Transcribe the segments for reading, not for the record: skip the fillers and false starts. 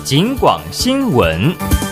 警广新闻。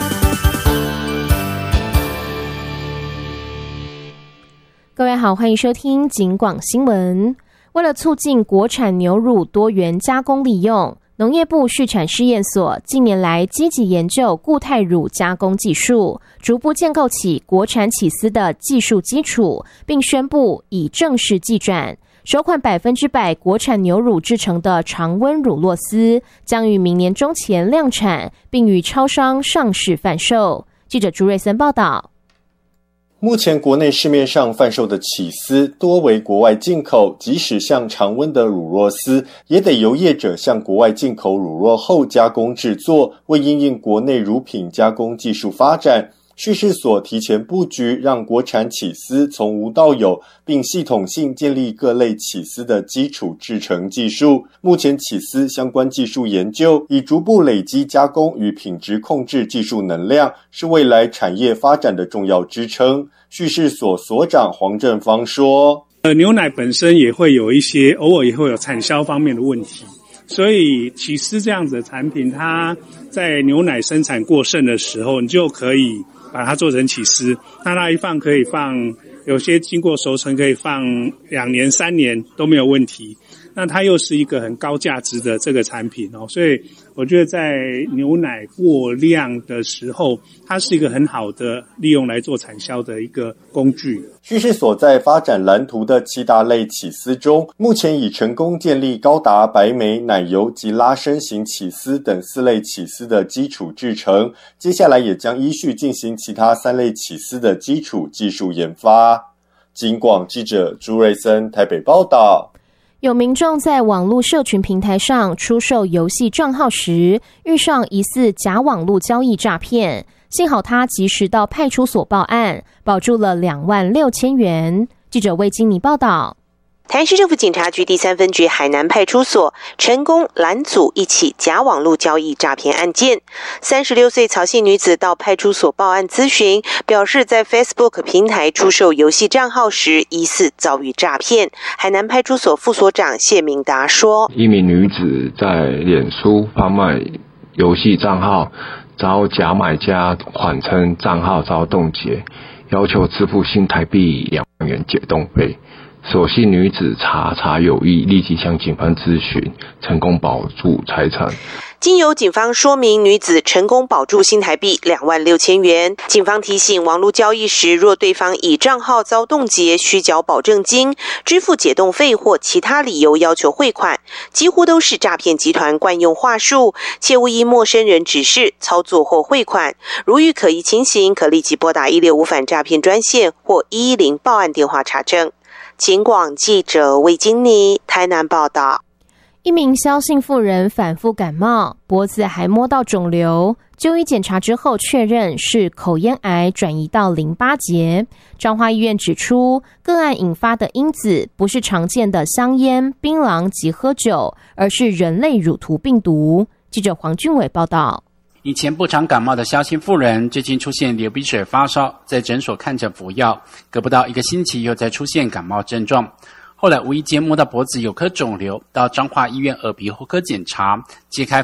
各位好，欢迎收听警广新闻。为了促进国产牛乳多元加工利用，农业部畜产试验所近年来积极研究固态乳加工技术，逐步建构起国产起司的技术基础，并宣布已正式技转。首款100%国产牛乳制成的常温乳酪丝将于明年中前量产，并于超商上市贩售。记者朱瑞森报道。 目前国内市面上贩售的起司多为国外进口，即使像常温的乳酪丝，也得由业者向国外进口乳酪后加工制作。为因应国内乳品加工技术发展，畜试所提前布局，让国产起司从无到有，并系统性建立各类起司的基础制成技术。目前起司相关技术研究已逐步累积加工与品质控制技术能量，是未来产业发展的重要支撑。畜试所所长黄正芳说， 牛奶本身也会有一些偶尔也会有产销方面的问题，所以起司这样子的产品，它在牛奶生产过剩的时候，你就可以把它做成起司，那它一放可以放，有些经过熟成可以放2年3年都没有问题。那它又是一个很高价值的这个产品哦，所以我觉得在牛奶过量的时候，它是一个很好的利用来做产销的一个工具。 畜试所在发展蓝图的7大类起司中，目前已成功建立高达白莓、奶油及拉伸型起司等4类起司的基础制成，接下来也将依序进行其他3类起司的基础技术研发。警广记者朱瑞森台北报道。 有民众在网络社群平台上出售游戏账号时，遇上疑似假网络交易诈骗，幸好他及时到派出所报案，保住了26000元。记者魏金妮报道。 台南市政府警察局第3分局海南派出所成功拦阻一起假网络交易诈骗案件。36岁曹姓女子到派出所报案咨询，表示在 Facebook 平台出售游戏账号时疑似遭遇诈骗。海南派出所副所长谢明达说， 一名女子在脸书贩卖游戏账号，遭假买家谎称账号遭冻结，要求支付新台币2万元解冻费。所幸女子查有异，立即向警方咨询，成功保住财产。 经由警方说明，女子成功保住新台币26000元。警方提醒，网络交易时，若对方以账号遭冻结，需缴保证金、支付解冻费或其他理由要求汇款，几乎都是诈骗集团惯用话术，切勿依陌生人指示操作或汇款。如遇可疑情形，可立即拨打165反诈骗专线或110报案电话查证。警广记者魏金妮台南报道。 一名萧姓妇人反复感冒，脖子还摸到肿瘤，就医检查之后确认是口咽癌转移到淋巴结。彰化医院指出，个案引发的因子不是常见的香烟、槟榔及喝酒，而是人类乳突病毒。记者黄俊伟报道。 以前不常感冒的萧姓妇人，最近出现流鼻水、发烧，在诊所看诊服药，隔不到1个星期又再出现感冒症状。后来无意间摸到脖子有颗肿瘤，到彰化医院耳鼻喉科检查，揭开